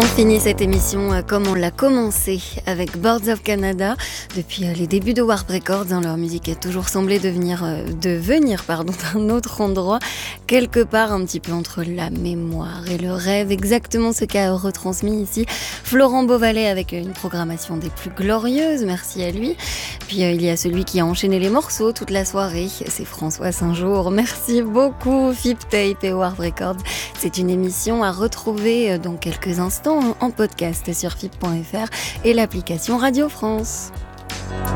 Finit cette émission comme on l'a commencé avec Birds of Canada. Depuis les débuts de Warp Records, leur musique a toujours semblé venir d'un autre endroit, quelque part un petit peu entre la mémoire et le rêve, exactement ce qu'a retransmis ici Florent Beauvalet avec une programmation des plus glorieuses, merci à lui. Puis il y a celui qui a enchaîné les morceaux toute la soirée, c'est François Saint-Jour. Merci beaucoup Fip Tape et Warp Records. C'est une émission à retrouver dans quelques instants en podcast sur fip.fr et l'application Radio France.